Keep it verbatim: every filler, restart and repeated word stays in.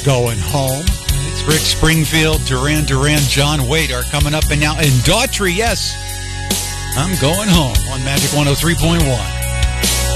Going Home. It's Rick Springfield, Duran Duran, John Waite are coming up. And now in Daughtry, yes, I'm going home on Magic one oh three point one.